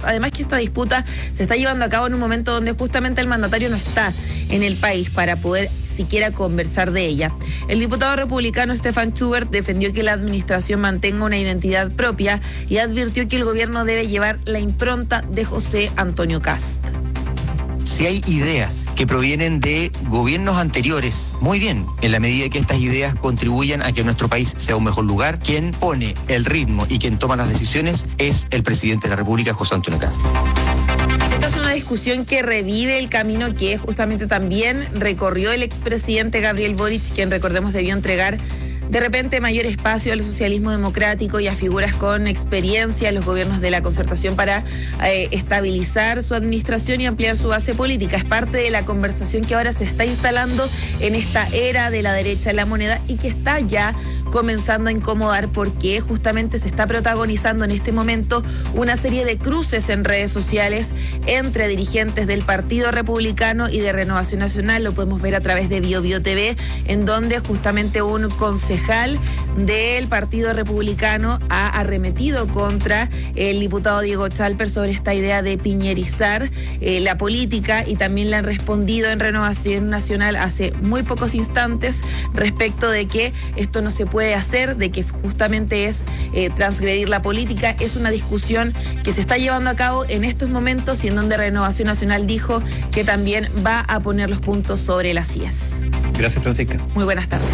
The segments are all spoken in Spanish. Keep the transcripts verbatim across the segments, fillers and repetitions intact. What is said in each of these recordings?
Cast. Además que esta disputa se está llevando a cabo en un momento donde justamente el mandatario no está en el país para poder siquiera conversar de ella. El diputado republicano Stefan Schubert defendió que la administración mantenga una identidad propia y advirtió que el gobierno debe llevar la impronta de José Antonio Cast. Si hay ideas que provienen de gobiernos anteriores, muy bien, en la medida que estas ideas contribuyan a que nuestro país sea un mejor lugar, quien pone el ritmo y quien toma las decisiones es el presidente de la República, José Antonio Cast. Esta es una discusión que revive el camino que justamente también recorrió el expresidente Gabriel Boric, quien, recordemos, debió entregar de repente mayor espacio al socialismo democrático y a figuras con experiencia en los gobiernos de la concertación para eh, estabilizar su administración y ampliar su base política. Es parte de la conversación que ahora se está instalando en esta era de la derecha en la moneda y que está ya comenzando a incomodar porque justamente se está protagonizando en este momento una serie de cruces en redes sociales entre dirigentes del Partido Republicano y de Renovación Nacional. Lo podemos ver a través de Bio Bio T V, en donde justamente un concejal del Partido Republicano ha arremetido contra el diputado Diego Chalper sobre esta idea de piñerizar eh, la política, y también le han respondido en Renovación Nacional hace muy pocos instantes respecto de que esto no se puede hacer, de que justamente es eh, transgredir la política. Es una discusión que se está llevando a cabo en estos momentos y en donde Renovación Nacional dijo que también va a poner los puntos sobre las íes. Gracias, Francisca. Muy buenas tardes.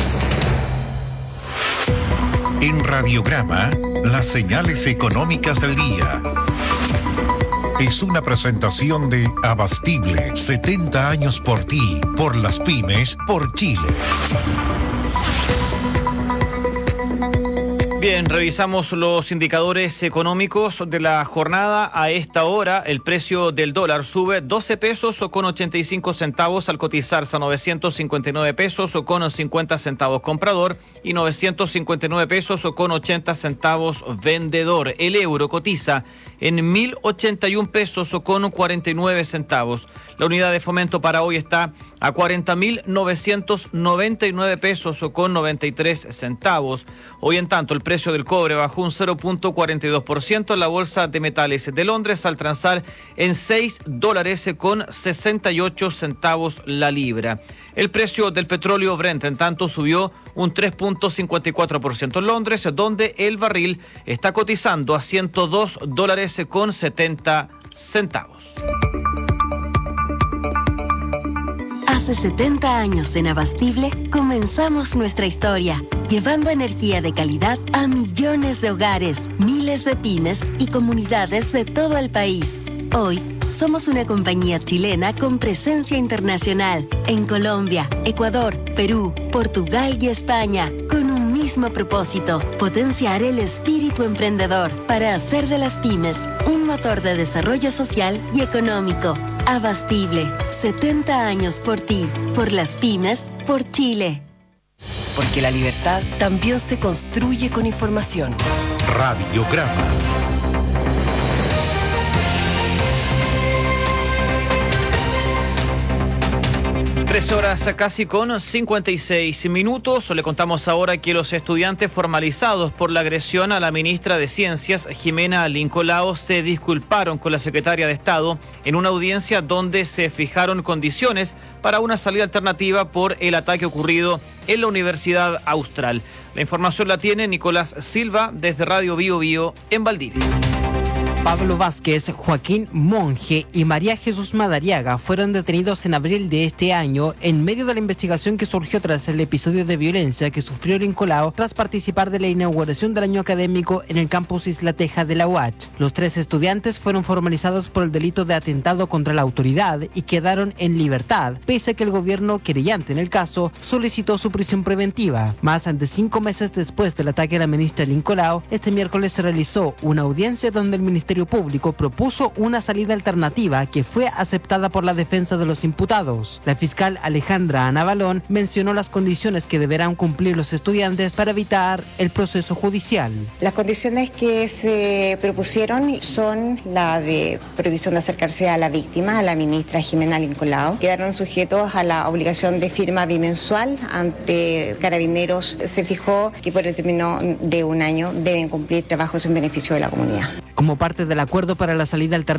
En Radiograma, las señales económicas del día. Es una presentación de Abastible, setenta años por ti, por las pymes, por Chile. Bien, revisamos los indicadores económicos de la jornada. A esta hora, el precio del dólar sube doce pesos o con ochenta y cinco centavos al cotizarse a novecientos cincuenta y nueve pesos o con cincuenta centavos comprador y novecientos cincuenta y nueve pesos o con ochenta centavos vendedor. El euro cotiza en mil ochenta y un pesos o con cuarenta y nueve centavos. La unidad de fomento para hoy está a cuarenta mil novecientos noventa y nueve pesos o con noventa y tres centavos. Hoy, en tanto, el precio del cobre bajó un cero punto cuarenta y dos por ciento en la Bolsa de Metales de Londres al transar en seis dólares con sesenta y ocho centavos la libra. El precio del petróleo Brent, en tanto, subió un tres punto cincuenta y cuatro por ciento en Londres, donde el barril está cotizando a ciento dos dólares con setenta centavos. Hace setenta años en Abastible comenzamos nuestra historia, llevando energía de calidad a millones de hogares, miles de pymes y comunidades de todo el país. Hoy somos una compañía chilena con presencia internacional en Colombia, Ecuador, Perú, Portugal y España, con un mismo propósito: potenciar el espíritu emprendedor para hacer de las pymes un motor de desarrollo social y económico. Abastible, setenta años por ti, por las pymes, por Chile. Porque la libertad también se construye con información. Radiograma. Tres horas casi con cincuenta y seis minutos. Le contamos ahora que los estudiantes formalizados por la agresión a la ministra de Ciencias, Jimena Lincolao, se disculparon con la secretaria de Estado en una audiencia donde se fijaron condiciones para una salida alternativa por el ataque ocurrido en la Universidad Austral. La información la tiene Nicolás Silva desde Radio Bio Bio en Valdivia. Pablo Vázquez, Joaquín Monge y María Jesús Madariaga fueron detenidos en abril de este año en medio de la investigación que surgió tras el episodio de violencia que sufrió Lincolao tras participar de la inauguración del año académico en el campus Isla Teja de la U A C H. Los tres estudiantes fueron formalizados por el delito de atentado contra la autoridad y quedaron en libertad, pese a que el gobierno querellante en el caso solicitó su prisión preventiva. Más de cinco meses después del ataque a la ministra Lincolao, este miércoles se realizó una audiencia donde el Ministerio Público propuso una salida alternativa que fue aceptada por la defensa de los imputados. La fiscal Alejandra Ana Balón mencionó las condiciones que deberán cumplir los estudiantes para evitar el proceso judicial. Las condiciones que se propusieron son la de prohibición de acercarse a la víctima, a la ministra Jimena Lincolao. Quedaron sujetos a la obligación de firma bimensual ante Carabineros. Se fijó que por el término de un año deben cumplir trabajos en beneficio de la comunidad. Como parte del acuerdo para la salida alternativa